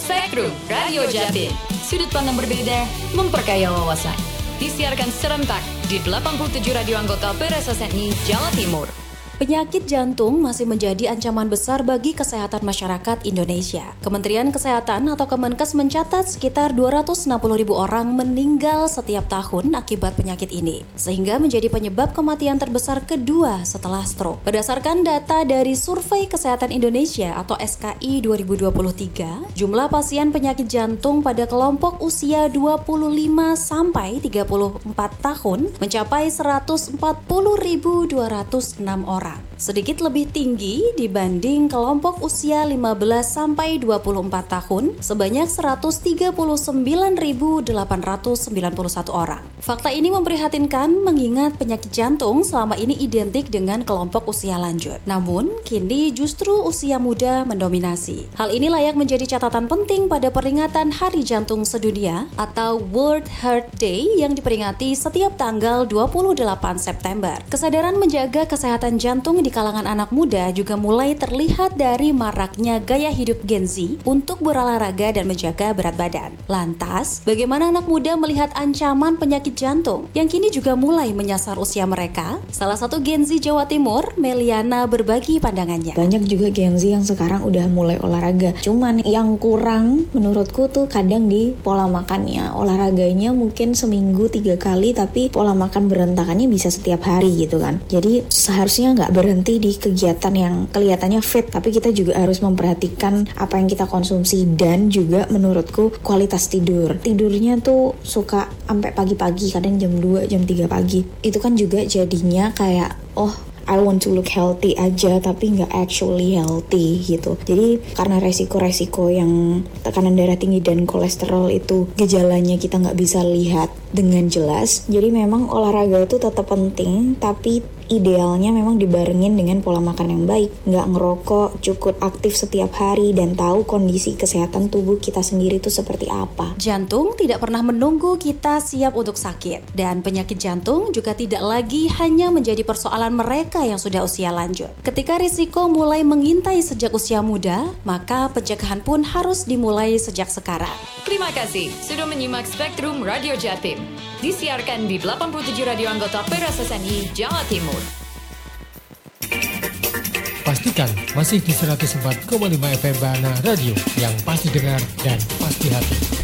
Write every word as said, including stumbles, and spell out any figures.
Spektrum Radio Jatim. Sudut pandang berbeda, memperkaya wawasan. Disiarkan serentak di delapan puluh tujuh radio anggota P R S S N I Jawa Timur. Penyakit jantung masih menjadi ancaman besar bagi kesehatan masyarakat Indonesia. Kementerian Kesehatan atau Kemenkes mencatat sekitar dua ratus enam puluh ribu orang meninggal setiap tahun akibat penyakit ini, sehingga menjadi penyebab kematian terbesar kedua setelah stroke. Berdasarkan data dari Survei Kesehatan Indonesia atau S K I dua ribu dua puluh tiga, jumlah pasien penyakit jantung pada kelompok usia dua puluh lima sampai tiga puluh empat tahun mencapai seratus empat puluh ribu dua ratus enam orang. Sedikit lebih tinggi dibanding kelompok usia lima belas sampai dua puluh empat tahun sebanyak seratus tiga puluh sembilan ribu delapan ratus sembilan puluh satu orang. Fakta ini memprihatinkan mengingat penyakit jantung selama ini identik dengan kelompok usia lanjut. Namun, kini justru usia muda mendominasi. Hal ini layak menjadi catatan penting pada peringatan Hari Jantung Sedunia atau World Heart Day yang diperingati setiap tanggal dua puluh delapan September. Kesadaran menjaga kesehatan jantung di kalangan anak muda juga mulai terlihat dari maraknya gaya hidup Gen Z untuk berolahraga dan menjaga berat badan. Lantas, bagaimana anak muda melihat ancaman penyakit jantung yang kini juga mulai menyasar usia mereka? Salah satu Gen Z Jawa Timur, Meliana, berbagi pandangannya. Banyak juga Gen Z yang sekarang udah mulai olahraga. Cuman yang kurang menurutku tuh kadang di pola makannya. Olahraganya mungkin seminggu tiga kali, tapi pola makan berantakannya bisa setiap hari gitu kan. Jadi seharusnya nggak berhenti di kegiatan yang kelihatannya fit, tapi kita juga harus memperhatikan apa yang kita konsumsi dan juga menurutku kualitas tidur. Tidurnya tuh suka sampai pagi-pagi, kadang jam dua, jam tiga pagi. Itu kan juga jadinya kayak oh I want to look healthy aja tapi nggak actually healthy gitu. Jadi karena resiko-resiko yang tekanan darah tinggi dan kolesterol itu gejalanya kita nggak bisa lihat dengan jelas. Jadi memang olahraga itu tetap penting, tapi idealnya memang dibarengin dengan pola makan yang baik. Nggak ngerokok, cukup aktif setiap hari, dan tahu kondisi kesehatan tubuh kita sendiri itu seperti apa. Jantung tidak pernah menunggu kita siap untuk sakit. Dan penyakit jantung juga tidak lagi hanya menjadi persoalan mereka yang sudah usia lanjut. Ketika risiko mulai mengintai sejak usia muda, maka pencegahan pun harus dimulai sejak sekarang. Terima kasih sudah menyimak Spektrum Radio Jatim. Disiarkan di delapan puluh tujuh radio anggota P R S S N I Jawa Timur. Pastikan masih di seratus empat koma lima F M Bana Radio yang pasti dengar dan pasti hati.